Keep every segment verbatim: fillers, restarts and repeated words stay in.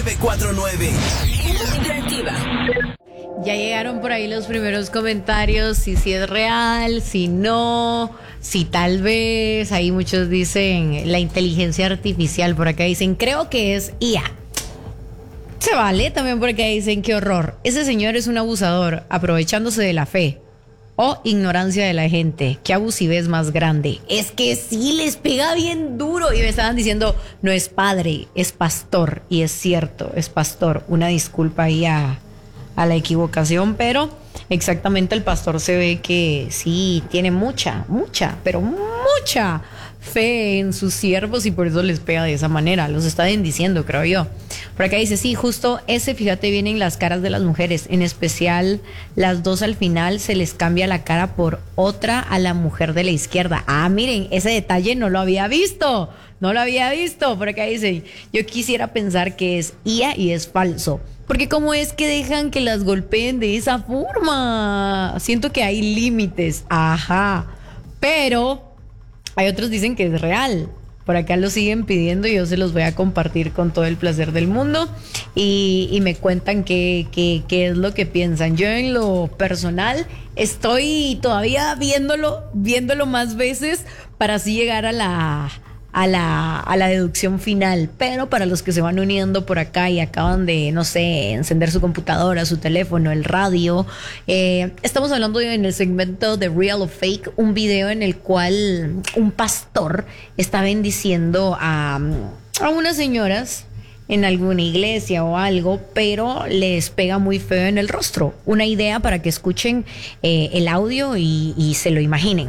nueve cuatro nueve. Interactiva. Ya llegaron por ahí los primeros comentarios, si sí es real, si no, si tal vez. Ahí muchos dicen la inteligencia artificial, por acá dicen creo que es I A. Se vale, también por acá dicen qué horror. Ese señor es un abusador, aprovechándose de la fe o ignorancia de la gente. Qué abusivez más grande. Es que sí les pega bien duro. Y me estaban diciendo, no es padre, es pastor. Y es cierto, es pastor. Una disculpa ahí a, a la equivocación, pero exactamente el pastor se ve que sí, tiene mucha, mucha, pero mucha fe en sus siervos y por eso les pega de esa manera. Los está bendiciendo, creo yo. Por acá dice, sí, justo ese, fíjate, vienen las caras de las mujeres, en especial las dos al final se les cambia la cara por otra a la mujer de la izquierda. Ah, miren, ese detalle no lo había visto, no lo había visto. Por acá dice, yo quisiera pensar que es I A y es falso. Porque cómo es que dejan que las golpeen de esa forma. Siento que hay límites, ajá, pero hay otros dicen que es real. Por acá lo siguen pidiendo y yo se los voy a compartir con todo el placer del mundo. Y, y me cuentan qué, qué, qué es lo que piensan. Yo en lo personal estoy todavía viéndolo, viéndolo más veces para así llegar a la... A la, a la deducción final. Pero para los que se van uniendo por acá y acaban de, no sé, encender su computadora, su teléfono, el radio, eh, estamos hablando en el segmento de Real o Fake, un video en el cual un pastor está bendiciendo a, a unas señoras en alguna iglesia o algo, pero les pega muy feo en el rostro. Una idea para que escuchen eh, el audio y, y se lo imaginen.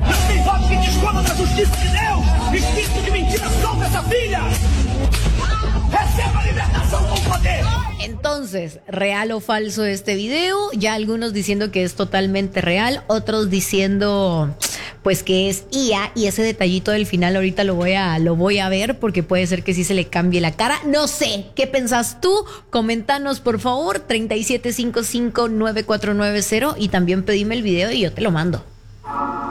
Espírito de mentira, solta essa filha! Receba a libertação com poder! Entonces, ¿real o falso este video? Ya algunos diciendo que es totalmente real, otros diciendo pues que es I A, y ese detallito del final ahorita lo voy a lo voy a ver porque puede ser que sí se le cambie la cara. No sé, ¿qué pensás tú? Coméntanos por favor, treinta y siete cincuenta y cinco nueve cuatro nueve cero, y también pedime el video y yo te lo mando.